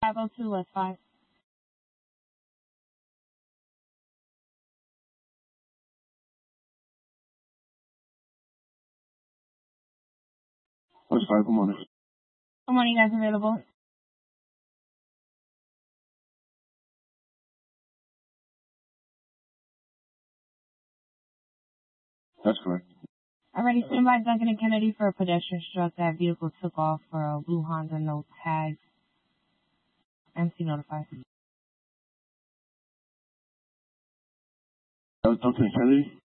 502 West 5. West 5, good morning. Good morning, you guys available? That's correct. Already stand by Duncan and Kennedy for a pedestrian struck. That vehicle took off for a blue Honda, no tags. MC notified. That was Duncan Kennedy?